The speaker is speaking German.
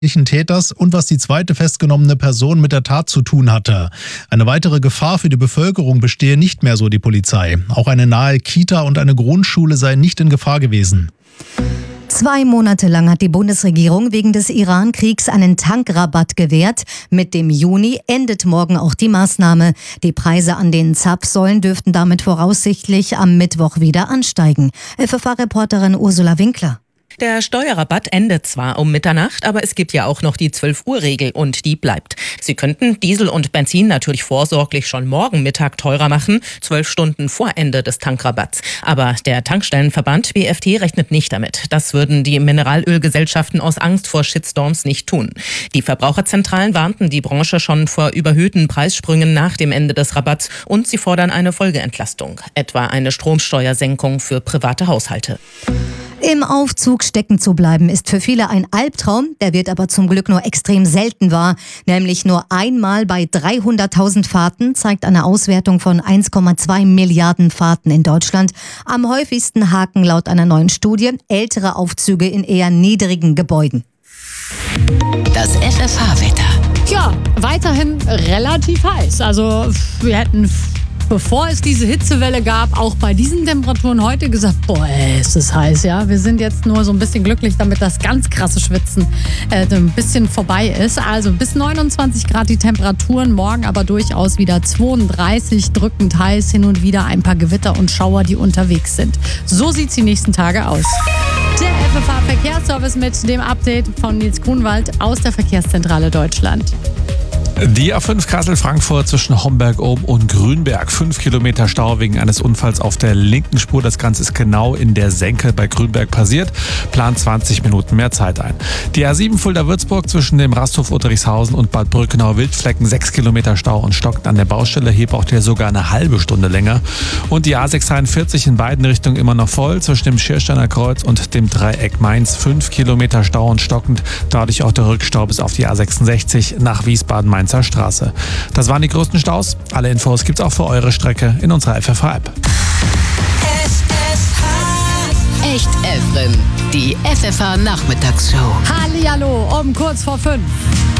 Täters und was die zweite festgenommene Person mit der Tat zu tun hatte. Eine weitere Gefahr für die Bevölkerung bestehe nicht mehr, so die Polizei. Auch eine nahe Kita und eine Grundschule seien nicht in Gefahr gewesen. 2 Monate lang hat die Bundesregierung wegen des Iran-Kriegs einen Tankrabatt gewährt. Mit dem Juni endet morgen auch die Maßnahme. Die Preise an den Zapfsäulen dürften damit voraussichtlich am Mittwoch wieder ansteigen. FFH-Reporterin Ursula Winkler. Der Steuerrabatt endet zwar um Mitternacht, aber es gibt ja auch noch die 12-Uhr-Regel und die bleibt. Sie könnten Diesel und Benzin natürlich vorsorglich schon morgen Mittag teurer machen, 12 Stunden vor Ende des Tankrabatts. Aber der Tankstellenverband BFT rechnet nicht damit. Das würden die Mineralölgesellschaften aus Angst vor Shitstorms nicht tun. Die Verbraucherzentralen warnten die Branche schon vor überhöhten Preissprüngen nach dem Ende des Rabatts und sie fordern eine Folgeentlastung, etwa eine Stromsteuersenkung für private Haushalte. Im Aufzug stecken zu bleiben ist für viele ein Albtraum, der wird aber zum Glück nur extrem selten wahr. Nämlich nur einmal bei 300.000 Fahrten, zeigt eine Auswertung von 1,2 Milliarden Fahrten in Deutschland. Am häufigsten haken laut einer neuen Studie ältere Aufzüge in eher niedrigen Gebäuden. Das FFH-Wetter. Ja, weiterhin relativ heiß. Also wir hätten, bevor es diese Hitzewelle gab, auch bei diesen Temperaturen heute gesagt, boah, ist es heiß, ja. Wir sind jetzt nur so ein bisschen glücklich, damit das ganz krasse Schwitzen ein bisschen vorbei ist. Also bis 29 Grad die Temperaturen, morgen aber durchaus wieder 32, drückend heiß, hin und wieder ein paar Gewitter und Schauer, die unterwegs sind. So sieht es die nächsten Tage aus. Der FFH-Verkehrsservice mit dem Update von Nils Grunwald aus der Verkehrszentrale Deutschland. Die A5 Kassel-Frankfurt zwischen Homberg-Ohm und Grünberg. 5 Kilometer Stau wegen eines Unfalls auf der linken Spur. Das Ganze ist genau in der Senke bei Grünberg passiert. Plant 20 Minuten mehr Zeit ein. Die A7 Fulda-Würzburg zwischen dem Rasthof Utterichshausen und Bad Brückenau-Wildflecken. 6 Kilometer Stau und stockt an der Baustelle. Hier braucht ihr sogar eine halbe Stunde länger. Und die A641 in beiden Richtungen immer noch voll. Zwischen dem Schiersteiner Kreuz und dem Dreieck Mainz. 5 Kilometer Stau und stockend. Dadurch auch der Rückstau bis auf die A66 nach Wiesbaden-Mainzer Straße. Das waren die größten Staus. Alle Infos gibt's auch für eure Strecke in unserer FFH-App. Echt Efren, die FFH-Nachmittagsshow. Hallihallo, um kurz vor 5.